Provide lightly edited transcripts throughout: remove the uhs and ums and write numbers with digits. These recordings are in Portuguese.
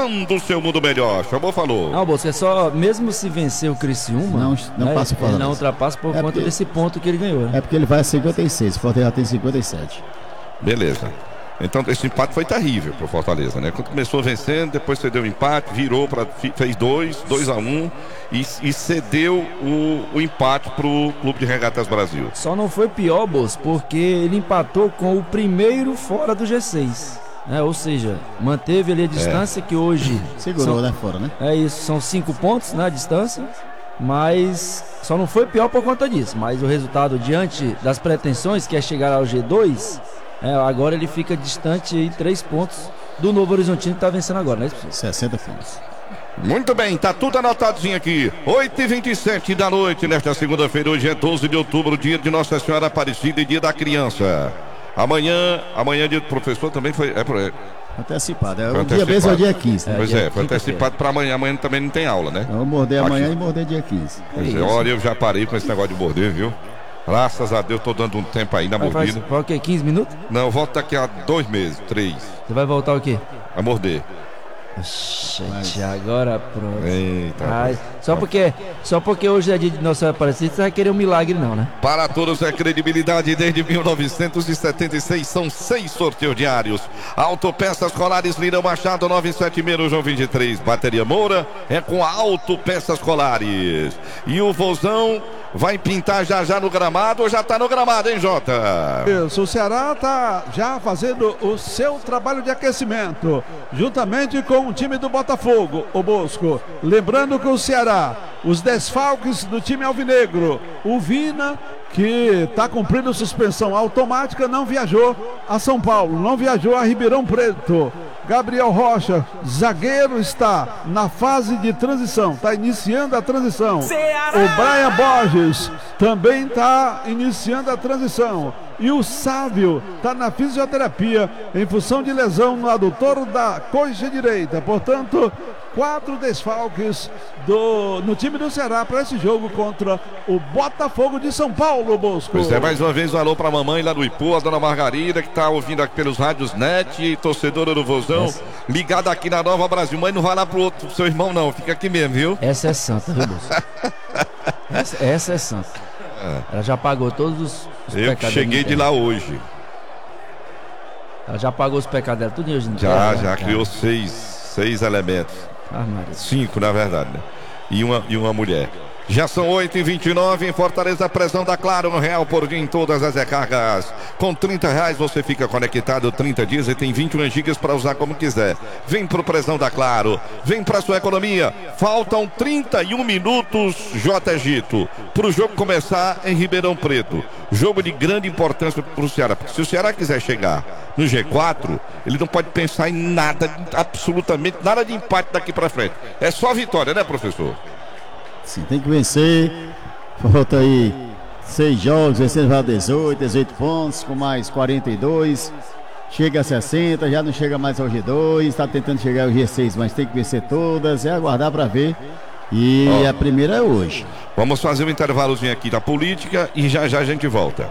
começando o seu mundo melhor. Chamou, falou. Não, Bosco, é só, mesmo se vencer o Criciúma, não passa por ele não ultrapassa por conta desse ponto que ele ganhou. É porque ele vai a 56, o Fortaleza já tem 57. Beleza. Então esse empate foi terrível pro Fortaleza, né? Quando começou vencendo, depois cedeu o empate, virou, fez 2-1 e cedeu o empate pro Clube de Regatas Brasil. Só não foi pior, Bosco, porque ele empatou com o primeiro fora do G6. Ou seja, manteve ali a distância que hoje... Segurou, né? Fora, né? É isso, são 5 pontos na distância, mas só não foi pior por conta disso. Mas o resultado diante das pretensões, que é chegar ao G2... agora ele fica distante em 3 pontos do Novo Horizontino, que está vencendo agora, né? 60 pontos. Muito bem, tá tudo anotadinho aqui. 8h27 da noite, nesta segunda-feira. Hoje é 12 de outubro, dia de Nossa Senhora Aparecida e dia da criança. Amanhã dia do professor também foi... Antecipado, o dia mesmo é o dia 15. Né? Pois foi antecipado para amanhã. Amanhã também não tem aula, né? Vamos morder amanhã e morder dia 15. Olha, eu já parei com esse negócio de morder, viu? Graças a Deus, tô dando um tempo aí na mordida. Vai o quê? 15 minutos? Não, eu volto daqui a 2 meses, 3. Você vai voltar o quê? A morder. Gente, agora pronto. Eita, só porque hoje é dia de Nossa Aparecida, você vai querer um milagre não, né? Para todos é credibilidade desde 1976, são 6 sorteios diários. Autopeças Colares Lira Machado 976 João 23. Bateria Moura é com a Autopeças Colares. E o Vozão vai pintar já no gramado ou já tá no gramado, hein, Jota? Isso, o Ceará tá já fazendo o seu trabalho de aquecimento, juntamente com o time do Botafogo, o Bosco. Lembrando que o Ceará, os desfalques do time alvinegro, o Vina, que está cumprindo suspensão automática, não viajou a São Paulo, não viajou a Ribeirão Preto. Gabriel Rocha, zagueiro, está na fase de transição, está iniciando a transição. Ceará! O Brian Borges também está iniciando a transição. E o Sávio está na fisioterapia em função de lesão no adutor da coxa direita. Portanto, 4 desfalques no time do Ceará para esse jogo contra o Botafogo de São Paulo, Bosco. Pois é, mais uma vez um alô para a mamãe lá do Ipu, a dona Margarida, que está ouvindo aqui pelos rádios NET, torcedora do Vozão, ligada aqui na Nova Brasil. Mãe, não vai lá pro seu irmão não, fica aqui mesmo, viu? Essa é santa, viu, Bosco? essa é santa. Ela já pagou todos os pecados. Eu cheguei de lá hoje. Ela já pagou os pecados dela, tudo hoje. Já criou 6 elementos. 5, na verdade, né? E uma mulher. Já são 8h29 em Fortaleza, pressão da Claro, R$1 por dia em todas as recargas. Com R$30 você fica conectado 30 dias e tem 21 gigas para usar como quiser. Vem pro pressão da Claro, vem pra sua economia. Faltam 31 minutos, J. Egito, pro jogo começar em Ribeirão Preto. Jogo de grande importância pro Ceará, porque se o Ceará quiser chegar no G4, ele não pode pensar em nada, absolutamente nada de empate daqui pra frente. É só vitória, né, professor? Sim, tem que vencer. Falta aí 6 jogos, vencendo já 18 pontos, com mais 42. Chega a 60, já não chega mais ao G2, está tentando chegar ao G6, mas tem que vencer todas, é aguardar para ver. E a primeira é hoje. Vamos fazer um intervalozinho aqui da política e já a gente volta.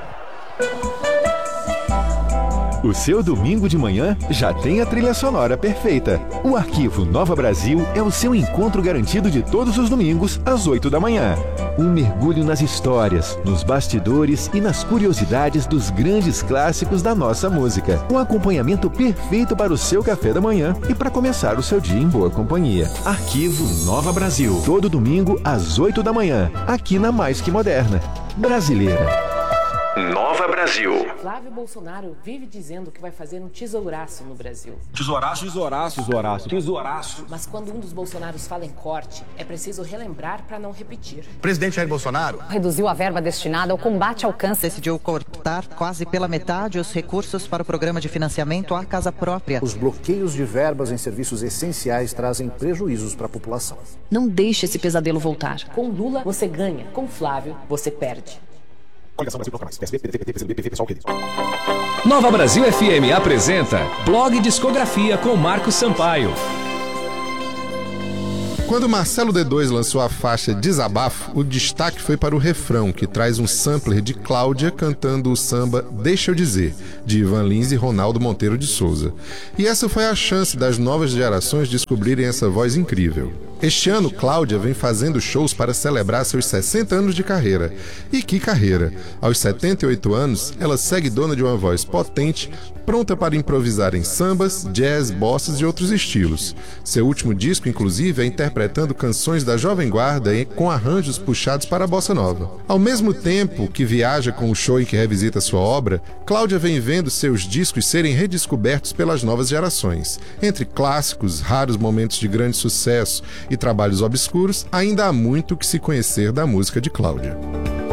O seu domingo de manhã já tem a trilha sonora perfeita. O Arquivo Nova Brasil é o seu encontro garantido de todos os domingos, às 8 da manhã. Um mergulho nas histórias, nos bastidores e nas curiosidades dos grandes clássicos da nossa música. Um acompanhamento perfeito para o seu café da manhã e para começar o seu dia em boa companhia. Arquivo Nova Brasil. Todo domingo, às 8 da manhã, aqui na Mais Que Moderna. Brasileira. Nova Brasil. Flávio Bolsonaro vive dizendo que vai fazer um tesouraço no Brasil. Tesouraço. Mas quando um dos Bolsonaros fala em corte, é preciso relembrar para não repetir. O presidente Jair Bolsonaro reduziu a verba destinada ao combate ao câncer. Decidiu cortar quase pela metade os recursos para o programa de financiamento à casa própria. Os bloqueios de verbas em serviços essenciais trazem prejuízos para a população. Não deixe esse pesadelo voltar. Com Lula, você ganha. Com Flávio, você perde. Coligação Brasil Toca Mais. PSB, PDT, PCdoB, PV, pessoal que Nova Brasil FM apresenta Blog Discografia com Marcos Sampaio. Quando Marcelo D2 lançou a faixa Desabafo, o destaque foi para o refrão, que traz um sampler de Cláudia cantando o samba Deixa Eu Dizer, de Ivan Lins e Ronaldo Monteiro de Souza. E essa foi a chance das novas gerações descobrirem essa voz incrível. Este ano, Cláudia vem fazendo shows para celebrar seus 60 anos de carreira. E que carreira! Aos 78 anos, ela segue dona de uma voz potente, pronta para improvisar em sambas, jazz, bossas e outros estilos. Seu último disco, inclusive, é interpretando canções da Jovem Guarda com arranjos puxados para a bossa nova. Ao mesmo tempo que viaja com o show em que revisita sua obra, Cláudia vem vendo seus discos serem redescobertos pelas novas gerações. Entre clássicos, raros momentos de grande sucesso e trabalhos obscuros, ainda há muito que se conhecer da música de Cláudia.